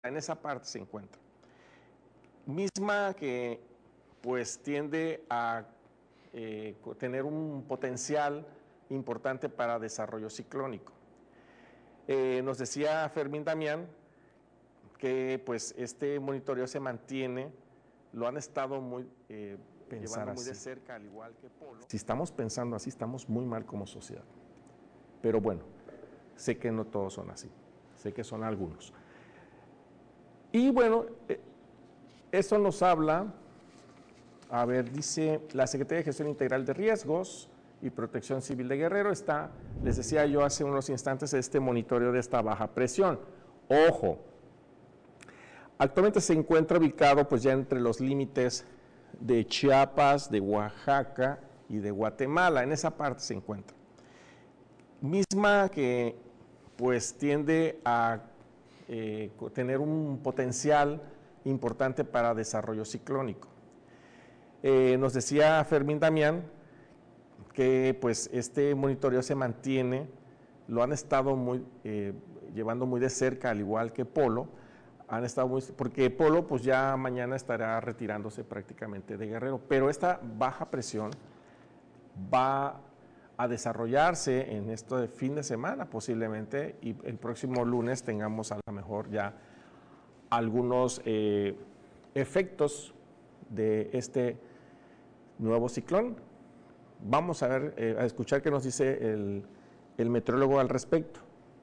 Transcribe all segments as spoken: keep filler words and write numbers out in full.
en esa parte se encuentra. Misma que pues tiende a eh, tener un potencial importante para desarrollo ciclónico. Eh, nos decía Fermín Damián que pues este monitoreo se mantiene, lo han estado muy eh, llevando muy de cerca, al igual que Polo. Si estamos pensando así, estamos muy mal como sociedad. Pero bueno, sé que no todos son así, sé que son algunos. Y bueno, eh, eso nos habla, a ver, dice la Secretaría de Gestión Integral de Riesgos y Protección Civil de Guerrero está, les decía yo hace unos instantes, este monitoreo de esta baja presión. Ojo, actualmente se encuentra ubicado pues ya entre los límites de Chiapas, de Oaxaca y de Guatemala, en esa parte se encuentra. Misma que pues tiende a eh, tener un potencial importante para desarrollo ciclónico. Eh, nos decía Fermín Damián que pues este monitoreo se mantiene, lo han estado muy, eh, llevando muy de cerca, al igual que Polo, han estado muy, porque Polo pues ya mañana estará retirándose prácticamente de Guerrero, pero esta baja presión va a desarrollarse en esto de fin de semana posiblemente, y el próximo lunes tengamos a lo mejor ya algunos eh, efectos de este nuevo ciclón. Vamos a ver, eh, a escuchar qué nos dice el, el meteorólogo al respecto.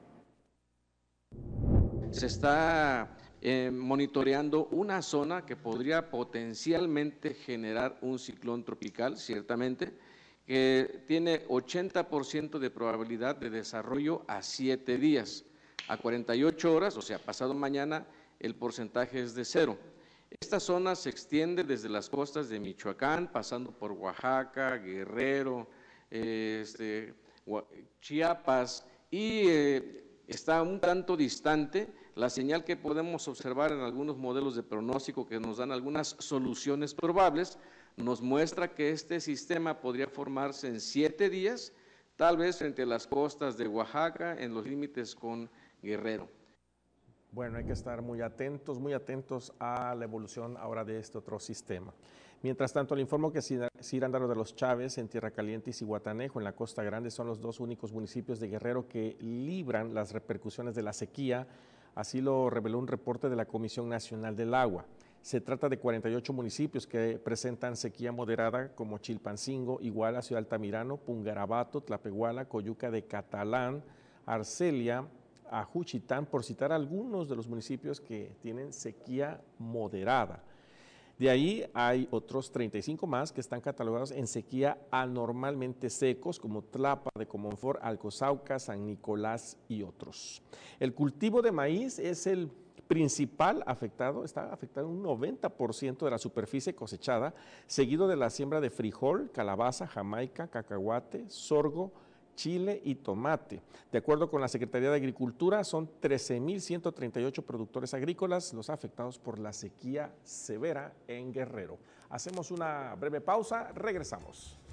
Se está eh, monitoreando una zona que podría potencialmente generar un ciclón tropical, ciertamente, que tiene ochenta por ciento de probabilidad de desarrollo a siete días. A cuarenta y ocho horas, o sea, pasado mañana, el porcentaje es de cero. Esta zona se extiende desde las costas de Michoacán, pasando por Oaxaca, Guerrero, eh, este, Chiapas, y eh, está un tanto distante. La señal que podemos observar en algunos modelos de pronóstico que nos dan algunas soluciones probables, nos muestra que este sistema podría formarse en siete días, tal vez frente a las costas de Oaxaca, en los límites con Guerrero. Bueno, hay que estar muy atentos, muy atentos a la evolución ahora de este otro sistema. Mientras tanto, le informo que Cirándaro de los Chávez, en Tierra Caliente, y Zihuatanejo, en la Costa Grande, son los dos únicos municipios de Guerrero que libran las repercusiones de la sequía. Así lo reveló un reporte de la Comisión Nacional del Agua. Se trata de cuarenta y ocho municipios que presentan sequía moderada, como Chilpancingo, Iguala, Ciudad Altamirano, Pungarabato, Tlapehuala, Coyuca de Catalán, Arcelia, a Juchitán, por citar algunos de los municipios que tienen sequía moderada. De ahí hay otros treinta y cinco más que están catalogados en sequía anormalmente secos, como Tlapa de Comonfort, Alcozauca, San Nicolás y otros. El cultivo de maíz es el principal afectado, está afectado en un noventa por ciento de la superficie cosechada, seguido de la siembra de frijol, calabaza, jamaica, cacahuate, sorgo, chile y tomate. De acuerdo con la Secretaría de Agricultura, son trece mil ciento treinta y ocho productores agrícolas los afectados por la sequía severa en Guerrero. Hacemos una breve pausa, regresamos.